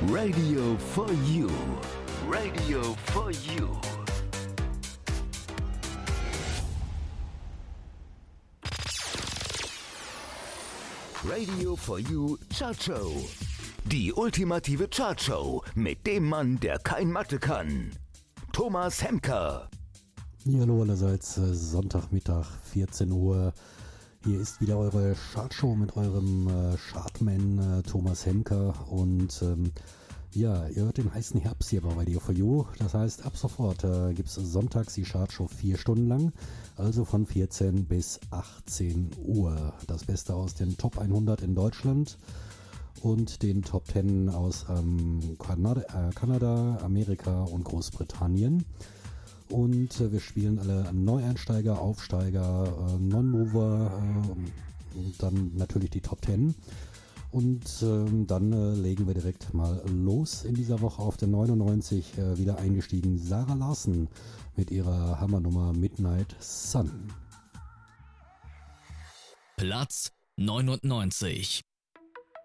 Radio for You. Radio for You. Radio for You Chartshow. Die ultimative Chartshow mit dem Mann, der kein Mathe kann. Thomas Hemker. Ja, hallo allerseits, Sonntagmittag, 14 Uhr. Hier ist wieder eure Chartshow mit eurem Chartman Thomas Hemker. Und ja, ihr hört den heißen Herbst hier bei Radio for You. Das heißt, ab sofort gibt es sonntags die Chartshow 4 Stunden lang. Also von 14 bis 18 Uhr. Das Beste aus den Top 100 in Deutschland und den Top 10 aus Kanada, Amerika und Großbritannien. Und wir spielen alle Neueinsteiger, Aufsteiger, Non-Mover, dann natürlich die Top 10. Und dann legen wir direkt mal los in dieser Woche auf der 99, wieder eingestiegen Sarah Larsen mit ihrer Hammernummer Midnight Sun. Platz 99.